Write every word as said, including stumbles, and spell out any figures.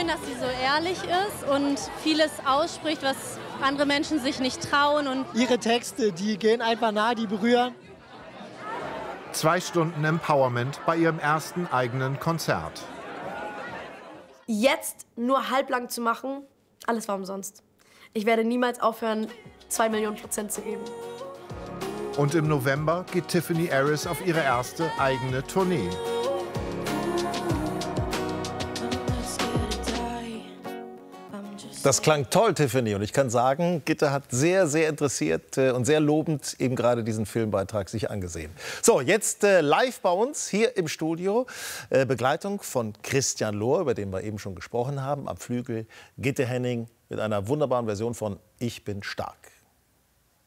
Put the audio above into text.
schön, dass sie so ehrlich ist und vieles ausspricht, was andere Menschen sich nicht trauen. Und ihre Texte, die gehen einfach nah, die berühren. Zwei Stunden Empowerment bei ihrem ersten eigenen Konzert. Jetzt nur halblang zu machen, alles war umsonst. Ich werde niemals aufhören, zwei Millionen Prozent zu geben. Und im November geht Tiffany Harris auf ihre erste eigene Tournee. Das klang toll, Tiffany. Und ich kann sagen, Gitte hat sehr, sehr interessiert äh, und sehr lobend eben gerade diesen Filmbeitrag sich angesehen. So, jetzt äh, live bei uns hier im Studio. Äh, Begleitung von Christian Lohr, über den wir eben schon gesprochen haben. Am Flügel Gitte Henning mit einer wunderbaren Version von Ich bin stark.